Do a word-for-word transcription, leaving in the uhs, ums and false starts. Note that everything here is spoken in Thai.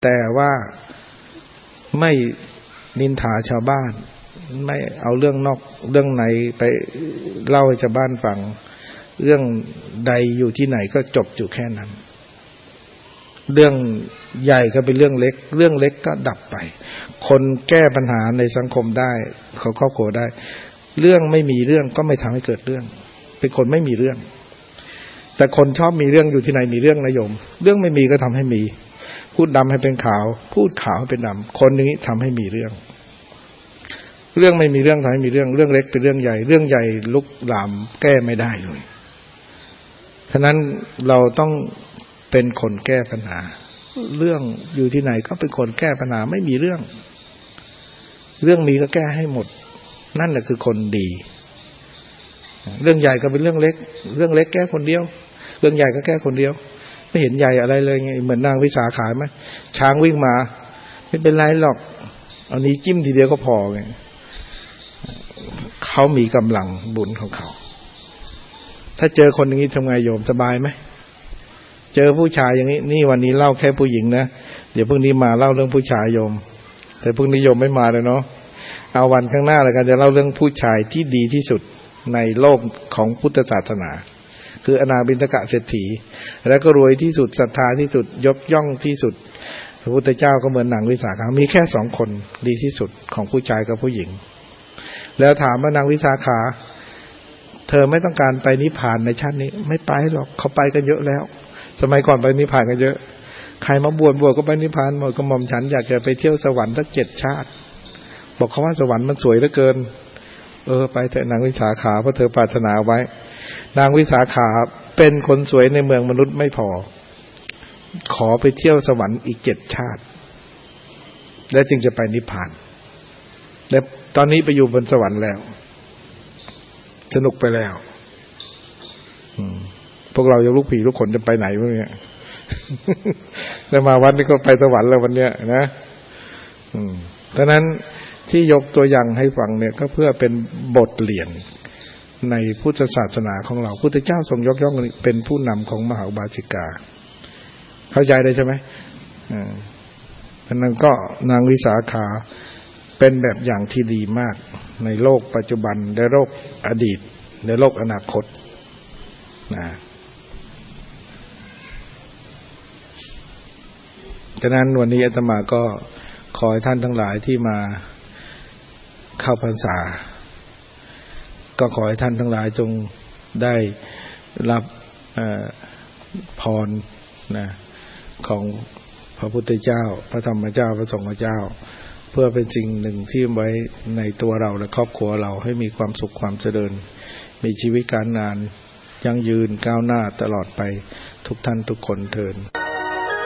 แต่ว่าไม่นินทาชาวบ้านไม่เอาเรื่องนอกเรื่องไหนไปเล่าให้ชาวบ้านฟังเรื่องใดอยู่ที่ไหนก็จบอยู่แค่นั้นเรื่องใหญ่ก็เป็นเรื่องเล็กเรื่องเล็กก็ดับไปคนแก้ปัญหาในสังคมได้เขาครอบครัวได้เรื่องไม่มีเรื่องก็ไม่ทำให้เกิดเรื่องเป็นคนไม่มีเรื่องแต่คนชอบมีเรื่องอยู่ที่ไหนมีเรื่องนะโยมเรื่องไม่มีก็ทำให้มีพูดดำให้เป็นขาวพูดขาวให้เป็นดำคนนี้ทำให้มีเรื่องเรื่องไม่มีเรื่องทำให้มีเรื่องเรื่องเล็กเป็นเรื่องใหญ่เรื่องใหญ่ลุกลามแก้ไม่ได้เลยฉะนั้นเราต้องเป็นคนแก้ปัญหาเรื่องอยู่ที่ไหนก็เป็นคนแก้ปัญหาไม่มีเรื่องเรื่องมีก็แก้ให้หมดนั่นแหละคือคนดีเรื่องใหญ่ก็เป็นเรื่องเล็กเรื่องเล็กแก้คนเดียวเรื่องใหญ่ก็แก้คนเดียวไม่เห็นใหญ่อะไรเลยไงเหมือนนางวิสาขาไหมช้างวิ่งมาไม่เป็นไรหรอกเอานี้จิ้มทีเดียวก็พอไงเขามีกำลังบุญของเขาถ้าเจอคนอย่างนี้ทำไงโยมสบายไหมเจอผู้ชายอย่างนี้นี่วันนี้เล่าแค่ผู้หญิงนะเดี๋ยวพรุ่งนี้มาเล่าเรื่องผู้ชายโยมแต่พรุ่งนี้โยมไม่มาเลยเนาะเอาวันข้างหน้าแล้วกันจะเล่าเรื่องผู้ชายที่ดีที่สุดในโลกของพุทธศาสนาคืออนาบิณฑกเศรษฐีแล้วก็รวยที่สุดศรัทธาที่สุดยกย่องที่สุดพระพุทธเจ้าก็เหมือนนางวิสาขามีแค่สองคนดีที่สุดของผู้ชายกับผู้หญิงแล้วถามว่านางวิสาขาเธอไม่ต้องการไปนิพพานในชาตินี้ไม่ไปหรอกเขาไปกันเยอะแล้วสมัยก่อนไปนิพพานกันเยอะใครมาบวชบวชก็ไปนิพพานหมดก็หม่อมฉันอยากจะไปเที่ยวสวรรค์สักเจ็ดชาติบอกเขาว่าสวรรค์มันสวยเหลือเกินเออไปเถอะนางวิสาขาเพราะเธอปรารถนาไว้นางวิสาขาเป็นคนสวยในเมืองมนุษย์ไม่พอขอไปเที่ยวสวรรค์อีกเจ็ดชาติแล้วจึงจะไปนิพพานและตอนนี้ไปอยู่บนสวรรค์แล้วสนุกไปแล้วพวกเรายังลูกผีลูกขนจะไปไหนวะเนี่ยแต่มาวัดนี้ก็ไปสวรรค์แล้ววันเนี้ยนะดังนั้นที่ยกตัวอย่างให้ฟังเนี่ยก็เพื่อเป็นบทเรียนในพุทธศาสนาของเราพุทธเจ้าทรงยกย่องเป็นผู้นำของมหาอุบาสิกาเข้าใจได้ใช่ไหมอ่าดังนั้นก็นางวิสาขาเป็นแบบอย่างที่ดีมากในโลกปัจจุบันในโลกอดีตในโลกอนาคตนะฉะนั้นวันนี้อาตมาก็ขอให้ท่านทั้งหลายที่มาเข้าพรรษาก็ขอให้ท่านทั้งหลายจงได้รับพรนะของพระพุทธเจ้าพระธรรมเจ้าพระสงฆ์เจ้าเพื่อเป็นสิ่งหนึ่งที่ไว้ในตัวเราและครอบครัวเราให้มีความสุขความเจริญมีชีวิตการงานยั่งยืนก้าวหน้าตลอดไปทุกท่านทุกคนเทอญ